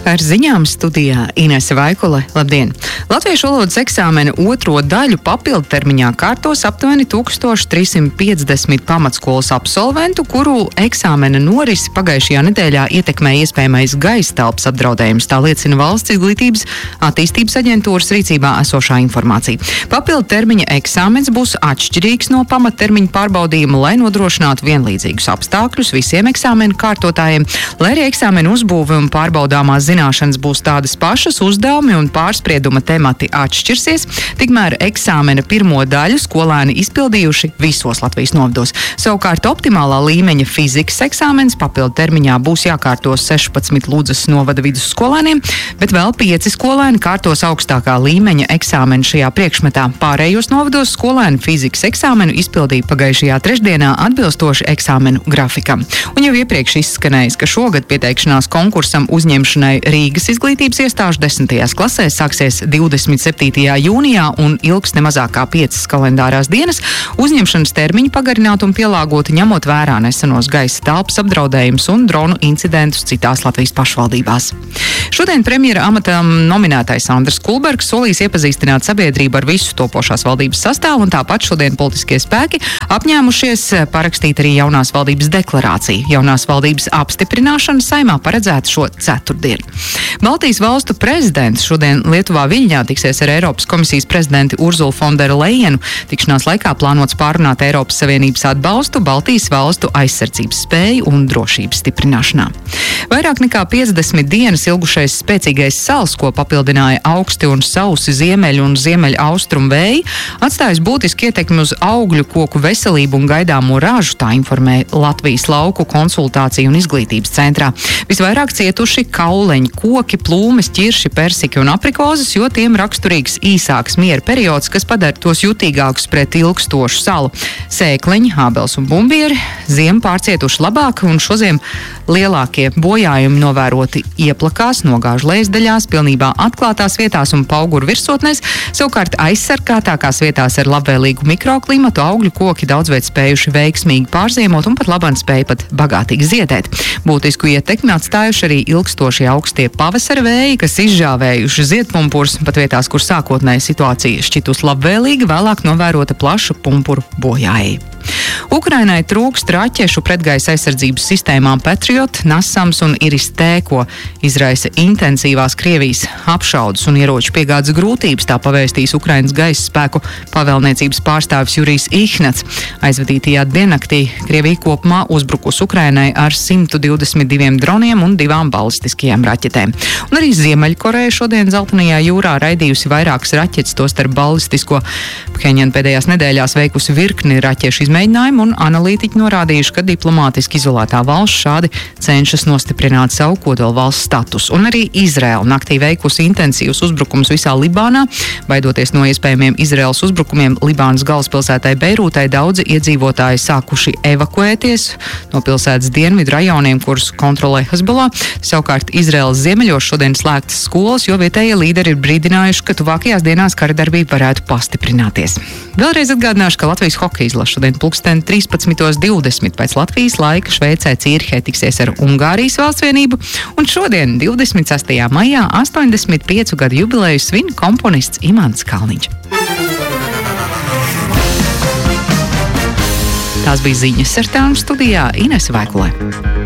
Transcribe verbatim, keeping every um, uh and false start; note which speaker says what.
Speaker 1: Ar ziņām studijā Inese Vaikule. Labdien! Latviešu valodas eksāmena otro daļu papildu termiņā kārtos aptuveni tūkstoš trīs simt piecdesmit pamatskolas absolventu, kuru eksāmena norisi pagājušajā nedēļā ietekmē iespējamais gaisa telpas apdraudējums. Tā liecina Valsts izglītības attīstības aģentūras rīcībā esošā informācija. Papildu termiņa eksāmens būs atšķirīgs no pamattermiņa pārbaudījuma, lai nodrošinātu vienlīdzīgus apstākļus visiem eksāmenu kārtotājiem, lai arī eksāmenu uzbūve un pārbaudāmās zināšanas būs tādas pašas, uzdevumi un pārsprieduma temati atšķirsies, tikmēr eksāmena pirmo daļu skolēni izpildījuši visos Latvijas novados. Savukārt optimālā līmeņa fizikas eksāmens papildu termiņā būs jākārto sešpadsmit Ludzas novada vidusskolēniem, bet vēl pieci skolēni kārtos augstākā līmeņa eksāmenu šajā priekšmetā. Pārējos novados skolēni fizikas eksāmenu izpildīja pagājušajā trešdienā atbilstoši eksāmenu grafikam. Un jau iepriekš izskanējis, ka šogad pieteikšanās konkursam uzņemšanai Rīgas izglītības iestāžu desmitajās klasēs sāksies divdesmit septītajā jūnijā un ilgs nemazāk kā piecas kalendārās dienas. Uzņemšanas termiņi pagarināti un pielāgoti ņemot vērā nesenos gaisa telpas apdraudējumus un dronu incidentus citās Latvijas pašvaldībās. Šodien premjera amatam nominētais Andris Kulbergs solīs iepazīstināt sabiedrību ar visu topošās valdības sastāvu, un tāpat šodien politiskie spēki apņēmušies parakstīt arī jaunās valdības deklarāciju. Jaunās valdības apstiprināšana Saeimā paredzēta šo ceturtdienu. Baltijas valstu prezidents šodien Lietuvā Viļņā tiksies ar Eiropas komisijas prezidenti Urzulu fon der Lejenu. Tikšanās laikā plānots pārunāt Eiropas Savienības atbalstu Baltijas valstu aizsardzības spēju un drošības stiprināšanā. Vairāk nekā piecdesmit dienas ilgušais spēcīgais sals, ko papildināja augsti un sausi ziemeļu un ziemeļa austrumu vēji, atstājis būtiski ietekmi uz augļu koku veselību un gaidāmo ražu, tā informē Latvijas lauku konsultāciju un izglītības centrā. Visvairāk cietuši kauleņi, koki, plūmes, ķirši, persiki un aprikozes, jo tiem raksturīgs īsāks miera periods, kas padara tos jutīgākus pret ilgstošu salu. Sēkliņi, ābels un bumbieri ziemu pārcietuši labāk, un šoziem lielākie bojājumi novēroti ieplakās, nogāžu lejasdaļās, pilnībā atklātās vietās un pauguru virsotnēs. Savukārt aizsargātākās vietās ar labvēlīgu mikroklimatu augļu koki daudzveid spējuši veiksmīgi pārziemot un pat labāk spēja pat bagātīgi ziedēt. Būtisku ietekmi atstājuši arī ilgstošie augstie pavasara vēji, kas izžāvējuši ziedpumpurus, pat vietās, kur sākotnēji situācija šķitus labvēlīga, vēlāk novērota plaša pumpuru bojājai. Ukrainai trūkst raķešu pretgaisa aizsardzības sistēmām Patriot, Nasams un Iris-T, ko izraisa intensīvās Krievijas apšaudes un ieroču piegādes grūtības, tā pavēstīs Ukrainas gaisa spēku pavēlniecības pārstāvis Jurijs Ihnats. Aizvadītajā diennaktī Krievija kopumā uzbrukus Ukrainai ar simt divdesmit diviem droniem un divām balistiskajām raķetēm. Un arī Ziemeļkoreja šodien Zeltenajā jūrā raidījusi vairākas raķetes, tostarp balistisko. Pheņana pēdējās nedēļās veikusi virkni raķešu izmēģinājumu, un analītiķi norādījuši, ka diplomātiski izolētā valsts šādi cenšas nostiprināt savu kodolu valsts statusu. Un arī Izraela naktī veikusi intensīvus uzbrukumus visā Libānā. Baidoties no iespējamiem Izraels uzbrukumiem Libānas galvaspilsētai Beirūtai, daudzi iedzīvotāji sākuši evakuēties no pilsētas dienvidu rajoniem, kurus kontrolē Hezbollah. Savukārt Izraels ziemeļos šodien slēgtas skolas, jo vietējie līderi ir brīdinājuši, ka tuvākajās dienās kara darbība varētu pastiprināties. Vēlreiz atgādināšu, ka Latvijas hokeja izlase šodien pulksten trīspadsmit divdesmit pēc Latvijas laika Šveicē Cīrihē tiksies ar Ungārijas valsts vienību, un šodien, divdesmit sestajā maijā, astoņdesmit piecu gadu jubileju svin komponists Imants Kalniņš. Tās bija ziņas ar tām studijā Inese Vaikule.